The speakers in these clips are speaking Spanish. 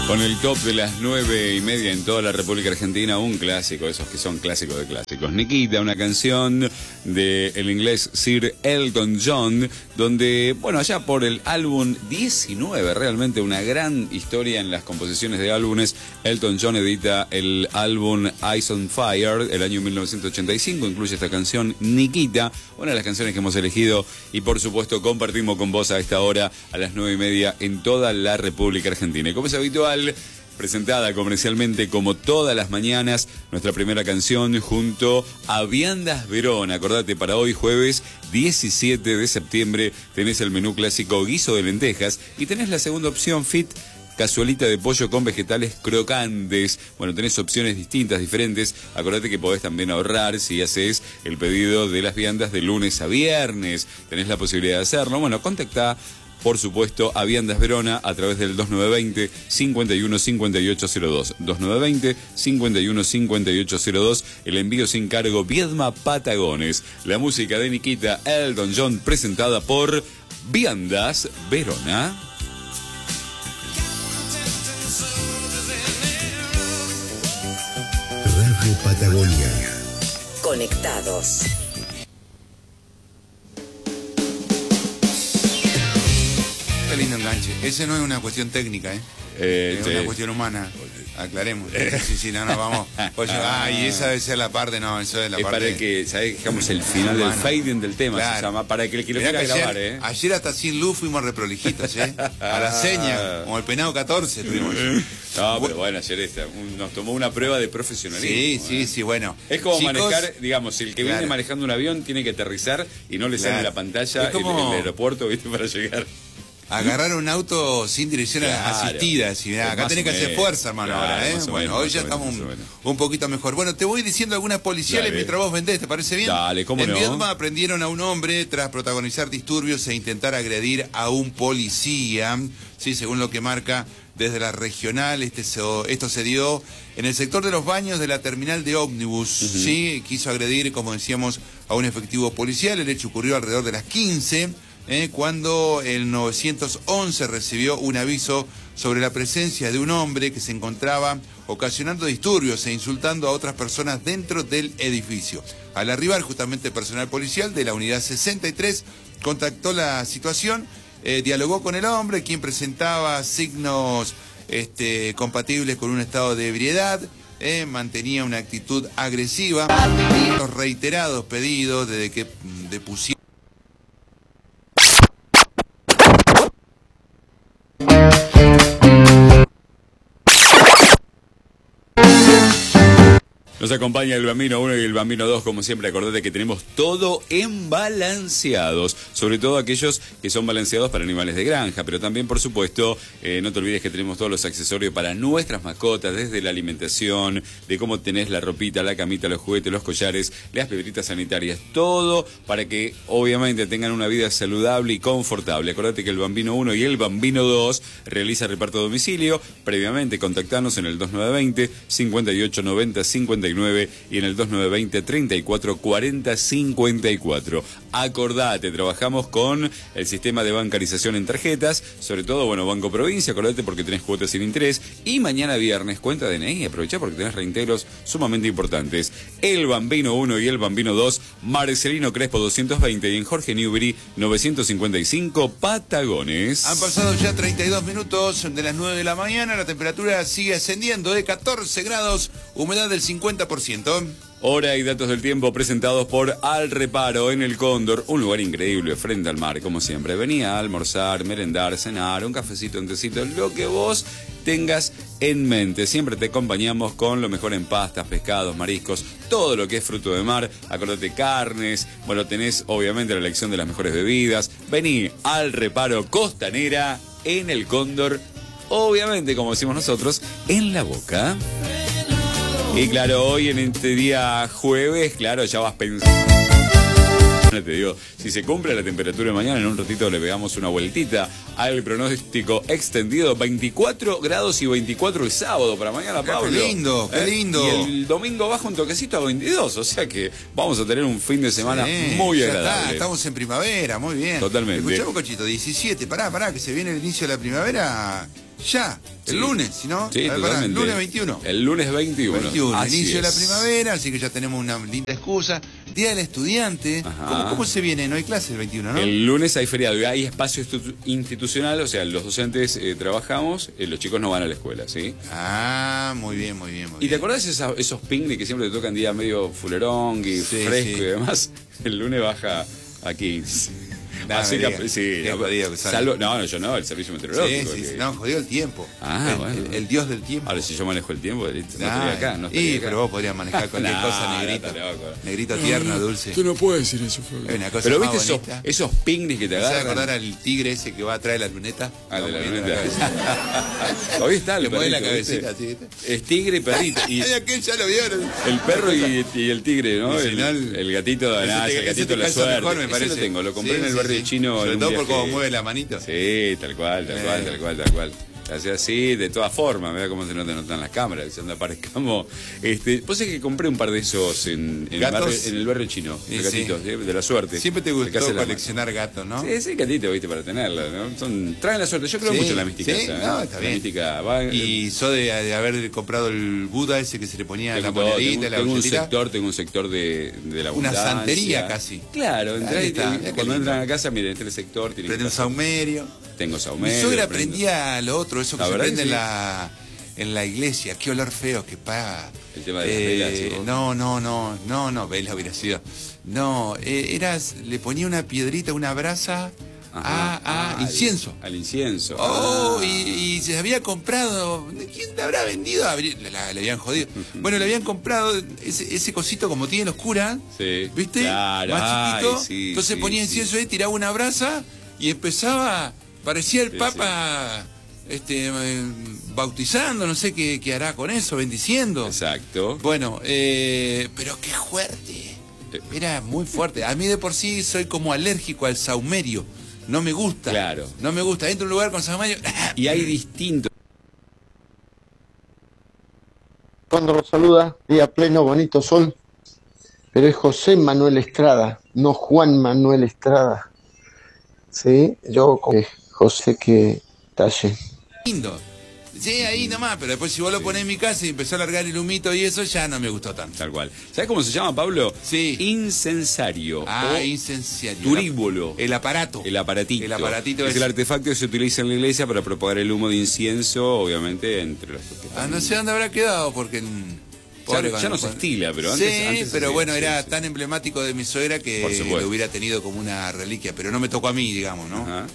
Con el top de las 9:30 en toda la República Argentina, un clásico, esos que son clásicos de clásicos. Nikita, una canción del inglés Sir Elton John, donde, bueno, allá por el álbum 19, realmente una gran historia en las composiciones de álbumes. Elton John edita el álbum Eyes on Fire, el año 1985, incluye esta canción Nikita, una de las canciones que hemos elegido y por supuesto compartimos con vos a esta hora, a las 9:30 en toda la República Argentina. Y como es habitual, presentada comercialmente como todas las mañanas, nuestra primera canción junto a Viandas Verona. Acordate, para hoy jueves 17 de septiembre tenés el menú clásico guiso de lentejas y tenés la segunda opción fit, cazuelita de pollo con vegetales crocantes. Bueno, tenés opciones distintas, diferentes. Acordate que podés también ahorrar si haces el pedido de las viandas de lunes a viernes. Tenés la posibilidad de hacerlo. Bueno, contactá, por supuesto, a Viandas Verona a través del 2920-515802. 2920-515802. El envío sin cargo, Viedma Patagones. La música de Nikita, Elton John, presentada por Viandas Verona. Radio Patagonia. Conectados. Qué lindo enganche. Ese no es una cuestión técnica, es una cuestión humana. Aclaremos. Sí, no, vamos. Pues, y esa debe ser la parte, no, eso es la es parte. para que, ¿sabes? Digamos, el final del fading del tema, claro. Se llama, para que el que lo quiera grabar, Ayer hasta sin luz fuimos reprolijitos, a la seña, como el penado 14 tuvimos. No, pero bueno, ayer nos tomó una prueba de profesionalismo. Sí, bueno. Es como manejar, digamos, si el que viene manejando un avión tiene que aterrizar y no le sale en la pantalla como el aeropuerto, ¿viste? Para llegar. Agarrar un auto sin dirección asistida. Si, acá tenés que hacer fuerza, hermano, ahora, Bueno, hoy ya estamos un poquito mejor. Bueno, te voy diciendo algunas policiales mientras vos vendés, ¿te parece bien? Dale, ¿cómo no? En Viedma aprendieron a un hombre tras protagonizar disturbios e intentar agredir a un policía. Sí, según lo que marca desde la regional, esto se dio en el sector de los baños de la terminal de ómnibus. Sí, quiso agredir, como decíamos, a un efectivo policial. El hecho ocurrió alrededor de las 15. Cuando el 911 recibió un aviso sobre la presencia de un hombre que se encontraba ocasionando disturbios e insultando a otras personas dentro del edificio. Al arribar justamente personal policial de la unidad 63 contactó la situación, dialogó con el hombre, quien presentaba signos compatibles con un estado de ebriedad. Mantenía una actitud agresiva. Los reiterados pedidos desde que depusieron Nos acompaña el Bambino 1 y el Bambino 2, como siempre. Acordate que tenemos todo en balanceados, sobre todo aquellos que son balanceados para animales de granja, pero también, por supuesto, no te olvides que tenemos todos los accesorios para nuestras mascotas, desde la alimentación, de cómo tenés la ropita, la camita, los juguetes, los collares, las peberitas sanitarias, todo para que obviamente tengan una vida saludable y confortable. Acordate que el Bambino 1 y el Bambino 2 realiza reparto a domicilio. Previamente contactanos en el 2920-5890-59 y en el 2920-3440-54. Acordate, trabajamos con el sistema de bancarización en tarjetas, sobre todo, bueno, Banco Provincia, acordate porque tenés cuotas sin interés, y mañana viernes cuenta DNI, aprovechá porque tenés reintegros sumamente importantes. El Bambino 1 y el Bambino 2, Marcelino Crespo 220 y en Jorge Newbery 955, Patagones. Han pasado ya 32 minutos de las 9 de la mañana, la temperatura sigue ascendiendo de 14 grados, humedad del 50%. Hora y datos del tiempo presentados por Al Reparo en el Cóndor, un lugar increíble frente al mar, como siempre. Venía a almorzar, merendar, cenar, un cafecito, un tecito, lo que vos tengas en mente. Siempre te acompañamos con lo mejor en pastas, pescados, mariscos, todo lo que es fruto de mar. Acordate, carnes, bueno, tenés obviamente la elección de las mejores bebidas. Vení al Reparo Costanera en el Cóndor, obviamente, como decimos nosotros, en la boca. Y claro, hoy en este día jueves, claro, ya vas pensando. Te digo, si se cumple la temperatura de mañana, en un ratito le pegamos una vueltita al pronóstico extendido. 24 grados y 24 el sábado para mañana, Pablo. Qué lindo, qué lindo. Y el domingo baja un toquecito a 22, o sea que vamos a tener un fin de semana muy agradable. Estamos en primavera, muy bien. Totalmente. Escuchamos, Cochito, 17, pará, que se viene el inicio de la primavera. Ya, el lunes, si no, Sí, a ver, pará, totalmente. lunes 21. El lunes 21. 21, Así inicio de la es. primavera, así que ya tenemos una linda excusa. Día del estudiante. Ajá. ¿Cómo se viene? No hay clases el 21, ¿no? El lunes hay feriado y hay espacio institucional, o sea, los docentes trabajamos, los chicos no van a la escuela, ¿sí? Ah, muy bien, muy bien, muy ¿Y te bien. acordás esos picnic que siempre te tocan día medio fulerón y Sí, fresco sí. y demás? El lunes baja a 15. No, Así me que, digas. sí, Qué jodido que sale. salvo, no, yo no, el servicio Sí, meteorológico. sí, que- sí, no, jodió el tiempo. Ah, bueno. El dios del tiempo. Ahora, si yo manejo el tiempo, listo, no Ah, estaría acá, no estaría acá. pero vos podrías manejar cualquier No, cosa, no, negrito. está loco. Negrito tierno, dulce. Tú no puedes decir eso, Fabio. Es una cosa Pero más viste bonita. esos picnics que te ¿Te vas a agarran. acordar al tigre ese que va atrás de la luneta? Ah, de la Moviendo luneta. cabeza. Todavía está el Le mueve la perrito, ¿viste? cabecita, ¿sí? ¿viste? Es tigre y perrito. Y Ay, aquel ya lo vieron. el perro y el tigre, ¿no? Y si no, el gatito de ese nada, te- el ese gatito te de la calza suerte. mejor, me Ese parece. lo tengo, lo compré Sí, en el sí, barrio sí. chino. Sobre en un todo por viaje. cómo mueve la manito. Sí, tal cual, tal cual, tal cual, tal cual. Así, así, de todas formas, mira cómo se notan las cámaras, se anda aparezcamos. Vos es que compré un par de esos en ¿Gatos? el barrio chino, Sí, de gatitos, de la suerte. Siempre te El que gustó hace la- coleccionar gatos, ¿no? Sí, sí, gatito, viste, para tenerlo, ¿no? Traen la suerte, yo creo Sí, mucho en la mística sí, esa, ¿eh? no, está La bien. mística va. Y sos de haber comprado el Buda ese que se le ponía la Tengo, monedita, la tengo un billetita. sector de la Una abundancia. santería casi. Claro, Ahí está, qué cuando lindo. entran a casa, miren, este es el sector, tiene Prende un saumerio. tengo Mi saumerio. suegra prendo- aprendía lo otro, eso que La se verdad prende que en la iglesia. Qué olor feo que paga. El tema de las velas, ¿sí, vos? No, vela hubiera sido. No, le ponía una piedrita, una brasa a incienso. Al incienso. Oh, Ah. y se había comprado. ¿Quién te habrá vendido? Le habían jodido. Bueno, le habían comprado ese cosito como tiene los curas. Sí, ¿Viste? claro, Más chiquito. ay, sí, Entonces sí, ponía sí. incienso ahí, tiraba una brasa y empezaba. Parecía el Sí, Papa bautizando, no sé qué hará con eso, bendiciendo. Exacto. Bueno, pero qué fuerte. Era muy fuerte. A mí de por sí soy como alérgico al saumerio. No me gusta. Claro. No me gusta. Entro a un lugar con saumerio. Y hay distintos. Cuando lo saluda, día pleno, bonito sol, pero es José Manuel Estrada, no Juan Manuel Estrada. Sí, yo con José que talle. Lindo. Sí, ahí nomás, pero después si vos lo ponés en mi casa y empezó a largar el humito y eso, ya no me gustó tanto. Tal cual. ¿Sabes cómo se llama, Pablo? Sí. Incensario. o Incenciario. turíbulo. El aparato. El aparatito. El aparatito es ese. el artefacto que se utiliza en la iglesia para propagar el humo de incienso, obviamente, entre los que están- No sé dónde habrá quedado porque... ya no se estila, pero sí, antes pero sí, bueno, sí, era sí. tan emblemático de mi suegra Por que supuesto. lo hubiera tenido como una reliquia, pero no me tocó a mí, digamos, ¿no? Ajá.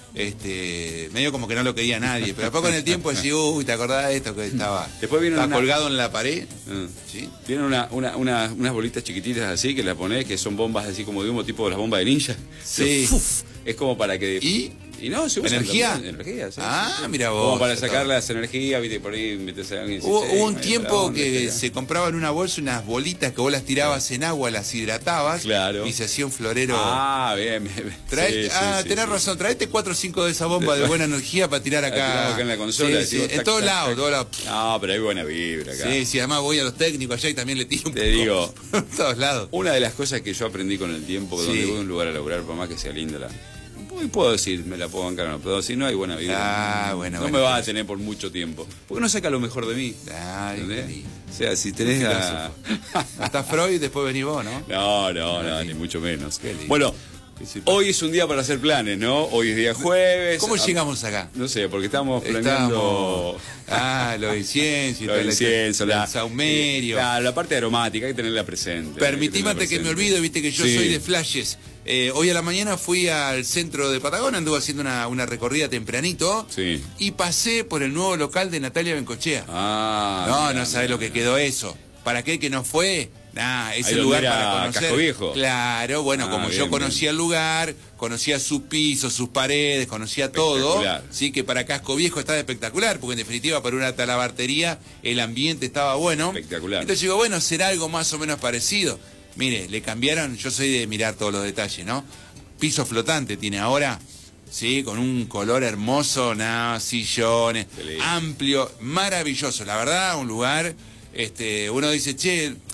Medio como que no lo quería nadie, pero después con el tiempo decía, uy, ¿te acordás de esto que estaba? Después vino estaba una- colgado en la pared, Ah. ¿sí? Tienen unas bolitas chiquititas así que las ponés, que son bombas así como de humo, tipo las bombas de ninja. Sí. Uf, es como para que... ¿Y? no, se usan ¿Energía? también, energía, sí, Ah, sí. mira vos, Como para ya sacar está. las energías, viste, por ahí metes a alguien. Hubo sí, un sí, tiempo la onda, que etcétera. se compraba en una bolsa unas bolitas que vos las tirabas en agua, las hidratabas Claro. y se hacía un florero. Ah, bien, bien. bien. Trae- Sí, sí, tenés sí. razón, traete 4 o 5 de esas bombas de buena energía para tirar La tiramos acá. acá en la consola, Sí, sí, decimos, en tac, todos tac, lados, tac. todos lados. No, pero hay buena vibra acá. Sí, sí, además voy a los técnicos allá y también le tiro un Te poco. digo. En todos lados. Una de las cosas que yo aprendí con el tiempo, Sí. donde voy a un lugar a laburar, por más que sea linda la... Puedo decir, me la puedo bancar o no, pero si no hay buena vida. Bueno, no bueno, me vas a pues. tener por mucho tiempo. Porque no saca lo mejor de mí. Ay, ¿Entendés? qué lindo. O sea, si tenés la... Hasta Freud, después venís vos, ¿no? No, ni mucho menos. Qué lindo. Bueno, Qué simpático. hoy es un día para hacer planes, ¿no? Hoy es día jueves. ¿Cómo Ah, llegamos acá? No sé, porque estamos planeando... Los inciensos, Los inciensos, el saumerio. la parte aromática, hay que tenerla presente. Permitime hay antes que me tenerla olvide, viste que yo Sí. soy de flashes. Hoy a la mañana fui al centro de Patagonia, anduve haciendo una recorrida tempranito Sí. y pasé por el nuevo local de Natalia Bencochea. Ah, No, mirá, no sabés lo que quedó eso. ¿Para qué que no fue? Ese Ahí donde lugar era para conocer. Casco Viejo. Claro, bueno, Ah, como bien, yo conocía el lugar, conocía sus pisos, sus paredes, conocía todo. Espectacular. Sí, que para Casco Viejo estaba espectacular, porque en definitiva para una talabartería el ambiente estaba bueno. Espectacular. Entonces digo, bueno, será algo más o menos parecido. Mire, le cambiaron, yo soy de mirar todos los detalles, ¿no? Piso flotante tiene ahora, sí, con un color hermoso, sillones, Qué lindo. amplio, maravilloso. La verdad, un lugar, uno dice, che,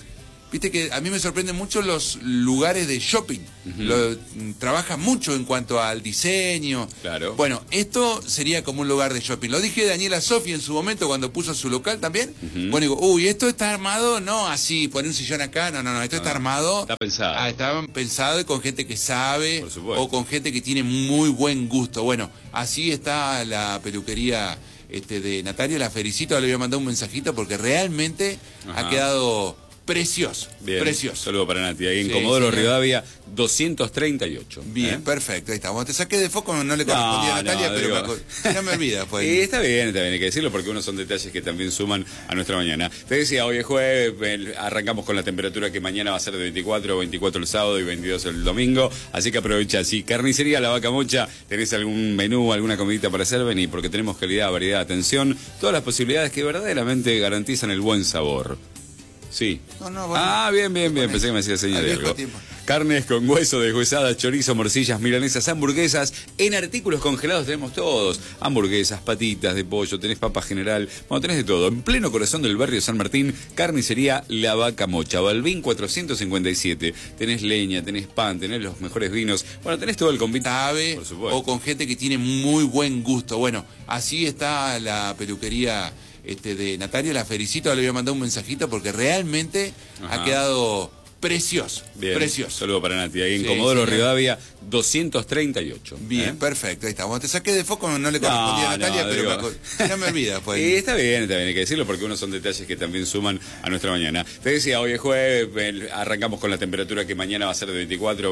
Viste que a mí me sorprenden mucho los lugares de shopping. Trabajan mucho en cuanto al diseño. Claro. Bueno, esto sería como un lugar de shopping. Lo dije Daniela Sofi en su momento cuando puso su local también. Bueno, digo, uy, esto está armado, no así, poner un sillón acá, no, esto está armado. Está pensado. Está pensado y con gente que sabe, Por supuesto. o con gente que tiene muy buen gusto. Bueno, así está la peluquería de Natalia, la felicito, le voy a mandar un mensajito porque realmente ha quedado precioso. Bien, precioso. saludo para Nati, ahí en Sí, Comodoro señor. Rivadavia 238. Bien, perfecto, ahí estamos. Te saqué de foco, no le correspondía a Natalia, pero no me olvidas. Pues. Y está bien, hay que decirlo porque unos son detalles que también suman a nuestra mañana. Te decía, hoy es jueves, arrancamos con la temperatura que mañana va a ser de 24 el sábado y 22 el domingo, así que aprovecha. Si carnicería La Vaca Mocha, tenés algún menú, alguna comidita para hacer, vení, porque tenemos calidad, variedad, atención, todas las posibilidades que verdaderamente garantizan el buen sabor. Sí. No, bien. Pensé que me hacía señal de algo. Carnes con hueso, deshuesadas, chorizo, morcillas, milanesas, hamburguesas. En artículos congelados tenemos todos. Hamburguesas, patitas de pollo, tenés papa general. Bueno, tenés de todo. En pleno corazón del barrio San Martín, carnicería La Vaca Mocha. Balbín 457. Tenés leña, tenés pan, tenés los mejores vinos. Bueno, tenés todo el convite. Por supuesto. O con gente que tiene muy buen gusto. Bueno, así está la peluquería de Natalia, la felicito, le voy a mandar un mensajito porque realmente ha quedado precioso. Bien, precioso. Saludo para Nati, ahí en Sí, Comodoro señor. Rivadavia 238. Bien, perfecto, ahí estamos. Te saqué de foco, no le correspondía a Natalia, pero no me olvidas. Pues. Y está bien, hay que decirlo porque unos son detalles que también suman a nuestra mañana. Te decía, hoy es jueves, arrancamos con la temperatura que mañana va a ser de 24